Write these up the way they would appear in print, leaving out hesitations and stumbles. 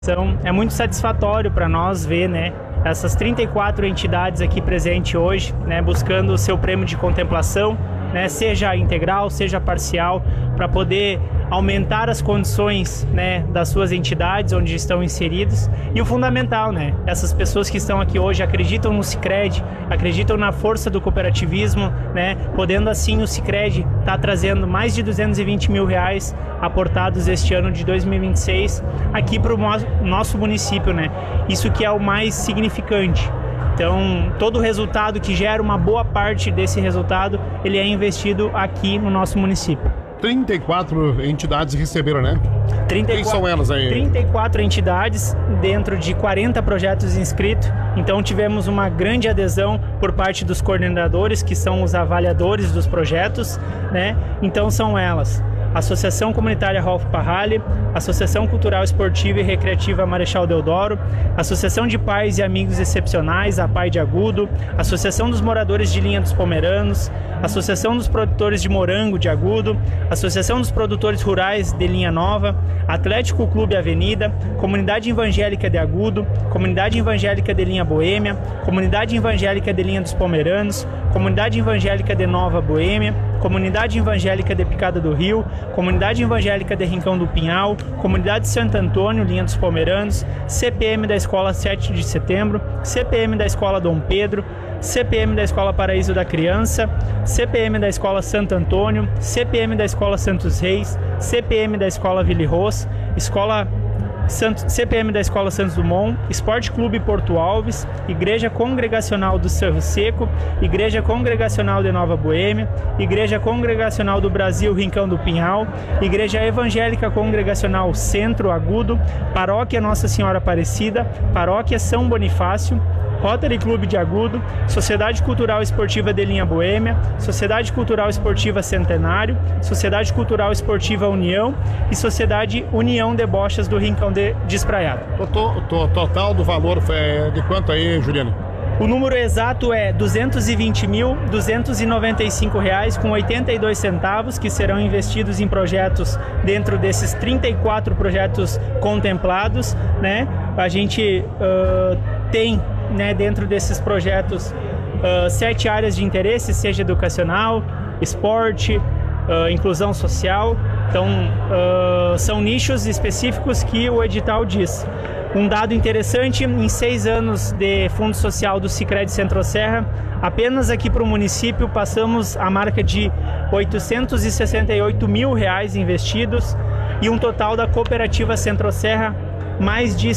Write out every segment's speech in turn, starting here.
Então, é muito satisfatório para nós ver, né, essas 34 entidades aqui presentes hoje, né, buscando o seu prêmio de contemplação, né, seja integral, seja parcial, para poder aumentar as condições, né, das suas entidades onde estão inseridos. E o fundamental, né, essas pessoas que estão aqui hoje acreditam no Sicredi, acreditam na força do cooperativismo, né, podendo assim o Sicredi estar trazendo mais de 220 mil reais aportados este ano de 2026 aqui para o nosso município, né? Isso que é o mais significante. Então, todo o resultado que gera uma boa parte desse resultado, ele é investido aqui no nosso município. 34 entidades receberam, né? Quem são elas aí? 34 entidades dentro de 40 projetos inscritos. Então tivemos uma grande adesão por parte dos coordenadores, que são os avaliadores dos projetos, né? Então são elas: Associação Comunitária Rolf Parralli, Associação Cultural Esportiva e Recreativa Marechal Deodoro, Associação de Pais e Amigos Excepcionais, a Pai de Agudo, Associação dos Moradores de Linha dos Pomeranos, Associação dos Produtores de Morango de Agudo, Associação dos Produtores Rurais de Linha Nova, Atlético Clube Avenida, Comunidade Evangélica de Agudo, Comunidade Evangélica de Linha Boêmia, Comunidade Evangélica de Linha dos Pomeranos, Comunidade Evangélica de Nova Boêmia, Comunidade Evangélica de Picada do Rio, Comunidade Evangélica de Rincão do Pinhal, Comunidade Santo Antônio, Linha dos Pomeranos, CPM da Escola 7 de Setembro, CPM da Escola Dom Pedro, CPM da Escola Paraíso da Criança, CPM da Escola Santo Antônio, CPM da Escola Santos Reis, CPM da Escola Vili Ros, CPM da Escola Santos Dumont, Esporte Clube Porto Alves, Igreja Congregacional do Cerro Seco, Igreja Congregacional de Nova Boêmia, Igreja Congregacional do Brasil Rincão do Pinhal, Igreja Evangélica Congregacional Centro Agudo, Paróquia Nossa Senhora Aparecida, Paróquia São Bonifácio, Rotary Clube de Agudo, Sociedade Cultural Esportiva de Linha Boêmia, Sociedade Cultural Esportiva Centenário, Sociedade Cultural Esportiva União e Sociedade União de Bochas do Rincão de Espraiado. O total do valor é de quanto aí, Juliano? O número exato é R$ 220.295,82, que serão investidos em projetos dentro desses 34 projetos contemplados, né? A gente tem, né, dentro desses projetos 7 áreas de interesse, seja educacional, esporte, inclusão social. Então são nichos específicos que o edital diz. Um dado interessante: em 6 anos de Fundo Social do Sicredi Centro-Serra, apenas aqui para o município passamos a marca de R$ 868 mil investidos, e um total da cooperativa Centro-Serra mais de R$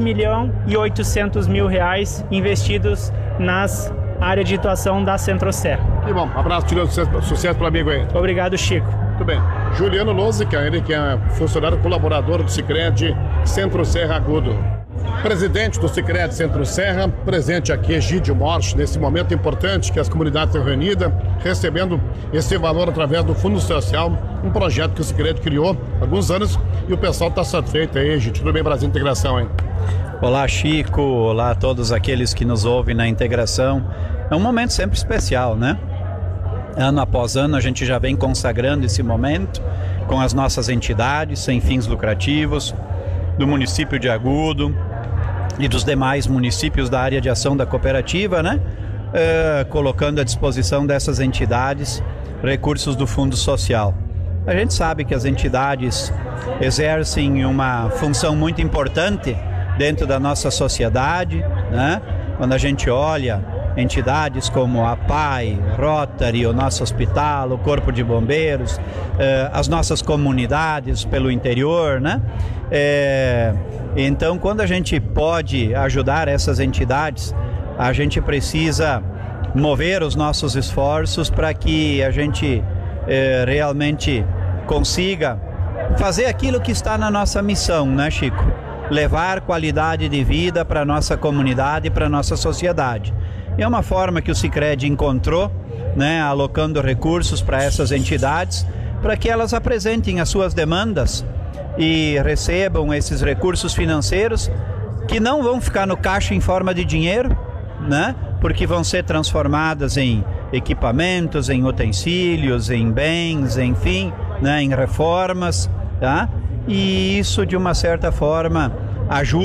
7.800.000 investidos nas áreas de atuação da Centro-Serra. Que bom, abraço, Juliano, sucesso para o amigo aí. Obrigado, Chico. Muito bem. Juliano Losica, ele que é funcionário colaborador do Sicredi Centro-Serra Agudo. Presidente do Sicredi Centro-Serra, presente aqui, Egídio Morsch, nesse momento importante que as comunidades estão reunidas, recebendo esse valor através do Fundo Social, um projeto que o Sicredi criou há alguns anos, e o pessoal está satisfeito aí, Egídio. Tudo bem, Brasil Integração, hein? Olá, Chico. Olá a todos aqueles que nos ouvem na Integração. É um momento sempre especial, né? Ano após ano a gente já vem consagrando esse momento com as nossas entidades sem fins lucrativos, do município de Agudo e dos demais municípios da área de ação da cooperativa, né? Colocando à disposição dessas entidades recursos do Fundo Social. A gente sabe que as entidades exercem uma função muito importante dentro da nossa sociedade, né? Quando a gente olha entidades como a PAI, Rotary, o nosso hospital, o Corpo de Bombeiros, as nossas comunidades pelo interior, né? Então, quando a gente pode ajudar essas entidades, a gente precisa mover os nossos esforços para que a gente realmente consiga fazer aquilo que está na nossa missão, né, Chico? Levar qualidade de vida para a nossa comunidade e para a nossa sociedade. E é uma forma que o Sicredi encontrou, né, alocando recursos para essas entidades, para que elas apresentem as suas demandas e recebam esses recursos financeiros, que não vão ficar no caixa em forma de dinheiro, né, porque vão ser transformadas em equipamentos, em utensílios, em bens, enfim, né, em reformas, tá? E isso, de uma certa forma, ajuda